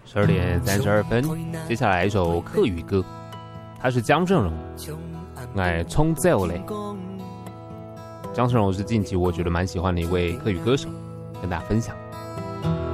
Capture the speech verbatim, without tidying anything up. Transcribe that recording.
十二点三十二分，接下来一首客语歌，他是江正荣，哎，冲走嘞。江正荣是近期我觉得蛮喜欢的一位客语歌手，跟大家分享。